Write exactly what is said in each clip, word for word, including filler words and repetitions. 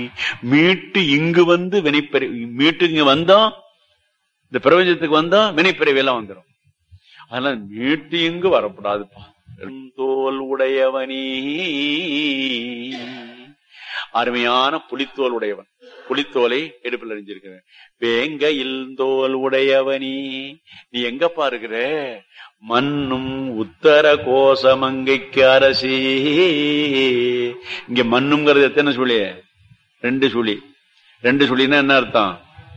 மீட்டு இங்கு வந்து வினைப்பறி மீட்டு இங்க வந்தோம், இந்த பிரபஞ்சத்துக்கு வந்தோம் வினைப்பிறவி எல்லாம் வந்துடும். அதனால மீட்டு இங்கு வரக்கூடாதுப்பா. தோல் உடையவனே, அருமையான புலித்தோல் உடையவன். புலித்தோலை எடுப்பில் அறிஞ்சிருக்கிறேன். வேங்கையில் தோல் உடையவனே, நீ எங்கப்பா இருக்கிற? மண்ணும் உத்தர கோசமங்கைக்கு அரசி. இங்க மண்ணுங்கிறது எத்தனை சுழி? ரெண்டு சுழி. ரெண்டு சுழின்னா என்ன அர்த்தம்?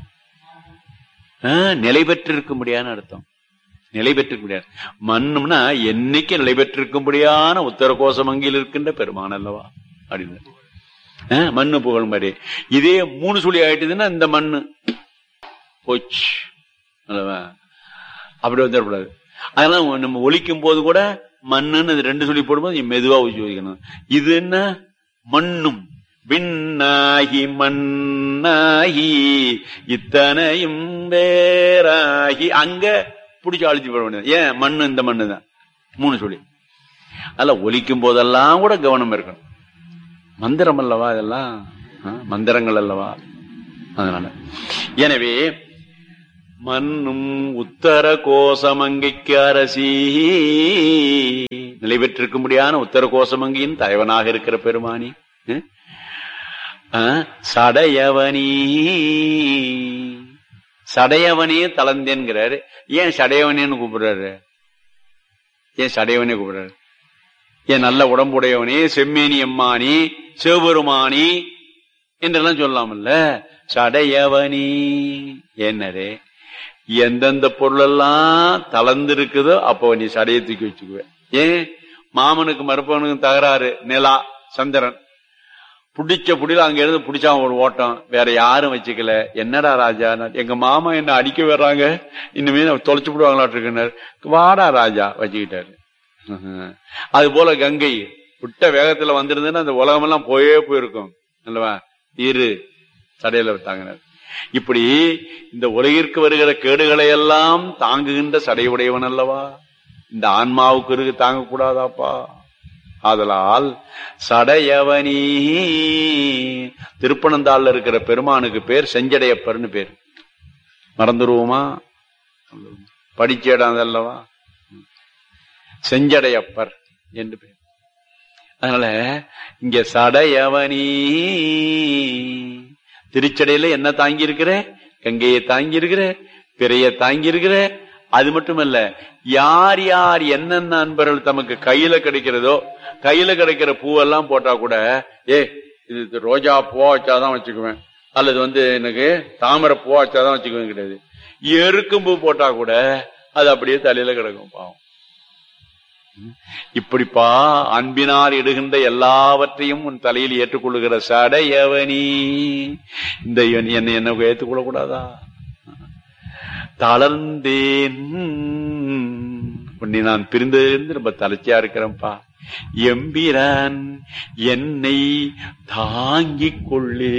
நிலை பெற்றிருக்க முடியாத அர்த்தம். நிலை பெற்றிருக்க முடியாது. மண்ணும்னா என்னைக்கு நிலை பெற்றிருக்கும்படியான உத்தர கோசமங்கில் இருக்கின்ற பெருமான் அல்லவா அப்படின்னு மண்ணு புகழ் மாதிரி. இதே மூணு சுழி ஆயிட்டுதுன்னா இந்த மண்ணு போச்சு அல்லவா, அப்படி வந்துடக்கூடாது. அதெல்லாம் நம்ம ஒலிக்கும் போது கூட மண்ணுன்னு ரெண்டு சொல்லி போடும்போது மெதுவா உச்சரிக்கணும். இது என்ன? மண்ணும் விண்ணாகி மண்ணாகி இத்தனையும் வேறாகி, அங்க பிடிச்சி அழிச்சு போட வேண்டியது. ஏன்? மண்ணு இந்த மண்ணு தான் மூணு சொல்லி. அதெல்லாம் ஒலிக்கும் போதெல்லாம் கூட கவனம் இருக்கணும். மந்திரம் அல்லவா இதெல்லாம், மந்திரங்கள் அல்லவா. அதனால எனவே மண்ணும் உத்தர கோசமங்கைக்கு அரசி, நிலை பெற்றிருக்கும்படியான உத்தர கோசமங்கியின் தலைவனாக இருக்கிற பெருமானி. சடையவனி, சடையவனே தளர்ந்தேன்கிறாரு. ஏன் சடையவனேன்னு கூப்பிடுறாரு? ஏன் சடையவனே கூப்பிடுறாரு? ஏன் நல்ல உடம்புடையவனே, செம்மேனி எம்மானி, சிவபெருமானி என்றெல்லாம் சொல்லலாம்ல. சடையவனி என்னரே, எந்தெந்த பொருள் எல்லாம் தளர்ந்து இருக்குதோ அப்போ நீ சடையை தூக்கி வச்சுக்குவேன். ஏன்? மாமனுக்கு மருப்பவனுக்கு தகராறு, நிலா சந்திரன் புடிச்ச புடியில அங்க இருந்து புடிச்சா ஒரு ஓட்டம், வேற யாரும் வச்சுக்கல. என்னடா ராஜா, எங்க மாமா என்ன அடிக்க வர்றாங்க, இனிமே தொலைச்சு விடுவாங்களாட்டு இருக்குனர், வாடா ராஜா வச்சுக்கிட்டாரு. அது போல கங்கை விட்ட வேகத்துல வந்திருந்ததுன்னா அந்த உலகமெல்லாம் போயே போயிருக்கும் அல்லவா. இரு சடையில தாங்கினார். இப்படி இந்த உலகிற்கு வருகிற கேடுகளை எல்லாம் தாங்குகின்ற சடையுடையவன் அல்லவா. இந்த ஆன்மாவுக்கு இருக்கு தாங்கக்கூடாதாப்பா. ஆதலால் சடையவனி, திருப்பனந்தாள்ல இருக்கிற பெருமானுக்கு பேர் செஞ்சடையப்பர்னு பேர். மறந்துருவோமா? படிச்ச இடம் அல்லவா, செஞ்சடையப்பர் என்று பேர். அதனால இங்க சடையவனி, திருச்சடையில என்ன தாங்கி இருக்கிற? கங்கையை தாங்கி இருக்கிற, பிறைய தாங்கி இருக்கிற. அது மட்டுமல்ல, யார் யார் என்னென்ன அன்பர்கள் தமக்கு கையில கிடைக்கிறதோ, கையில கிடைக்கிற பூவெல்லாம் போட்டா கூட, ஏ இது ரோஜா பூவா வச்சாதான் வச்சுக்குவேன், அல்லது வந்து எனக்கு தாமரை பூவா வச்சாதான் வச்சுக்குவேன் கிடையாது. எருக்கும் பூ போட்டா கூட அது அப்படியே தலையில கிடக்கும் பாவம். இப்படிப்பா அன்பினால் இடுகின்ற எல்லாவற்றையும் உன் தலையில் ஏற்றுக்கொள்ளுகிற சடையவனி, இந்த என்னை என்ன ஏற்றுக்கொள்ள கூடாதா? தளர்ந்தேன், உன்னை நான் பிரிந்ததிலிருந்து ரொம்ப தளர்ச்சியா இருக்கிறேன்ப்பா. எம்பிரான் என்னை தாங்கிக் கொள்ளே,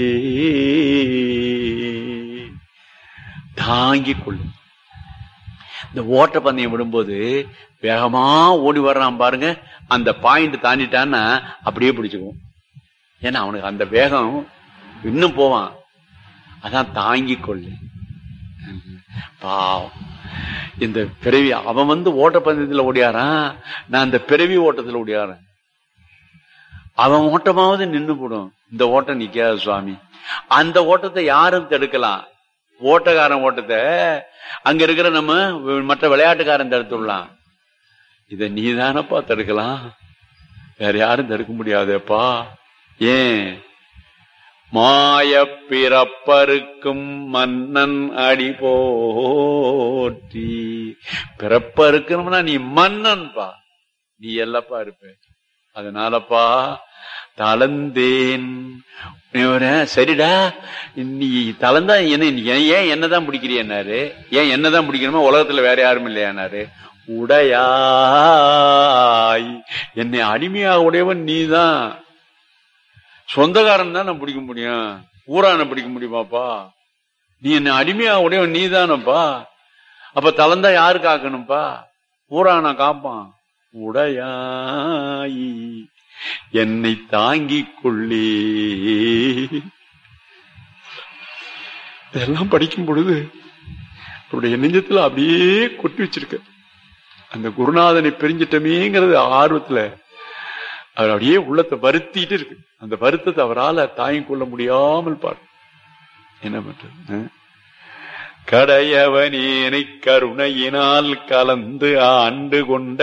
தாங்கிக் கொள்ளு. இந்த ஓட்ட பந்தயம் விடும்போது வேகமா ஓடி வர்றான் பாருங்க, அந்த பாயிண்ட் தாண்டிட்டான்னா அப்படியே பிடிச்சுக்குவோம். ஏன்னா அவனுக்கு அந்த வேகம் இன்னும் போவான். அதான் தாங்கிக் கொள்ளு. பாவம் இந்த பிறவி, அவன் வந்து ஓட்டப்பந்தயத்துல ஓடியாரான், நான் இந்த பிறவி ஓட்டத்துல ஓடியாரன். அவன் ஓட்டமாவது நின்று போடும், இந்த ஓட்டம் நிக்காது சுவாமி. அந்த ஓட்டத்தை யாரும் தடுக்கலாம். ஓட்டக்காரன் ஓட்டத்தை அங்க இருக்கிற நம்ம மற்ற விளையாட்டுக்காரன் தடுத்துடலாம். இத நீதானப்பா தடுக்கலாம், வேற யாரும் தடுக்க முடியாதேப்பா. ஏன்? மாய பிறப்பருக்கும் மன்னன் அடி போற்றி. பிறப்பருக்கணும்னா நீ மன்னன்பா, நீ எல்லாப்பா இருப்ப. அதனாலப்பா தளர்ந்தேன். சரிடா, நீ தளர்ந்தா என்ன, ஏன் என்னதான் பிடிக்கிறியன்னாரு. ஏன் என்னதான் பிடிக்கணுமா, உலகத்துல வேற யாரும் இல்லையானாரு. உடையாய், என்னை அடிமையாக உடையவன் நீதான். சொந்தக்காரன் தான் நான் பிடிக்க முடியும், ஊரான பிடிக்க முடியுமாப்பா? நீ என்ன அடிமையாக உடையவன் நீதானப்பா. அப்ப தளர்ந்தா யாரு காக்கணும்ப்பா? ஊரான காப்பான். உடையாய் என்னை தாங்கிக் கொள்ளே. அதெல்லாம் படிக்கும் பொழுது அவருடைய நெஞ்சத்துல அப்படியே கொட்டி வச்சிருக்க. அந்த குருநாதனை பிரிஞ்சிட்டமேங்கிறது ஆர்வத்துல அவர் அப்படியே உள்ளத்தை வருத்திட்டு இருக்கு. அந்த வருத்தத்தை அவரால் தாயும் கொள்ள முடியாமல் பாரு. என்ன பண்றது? கடையவனேனை கருணையினால் கலந்து ஆண்டு கொண்ட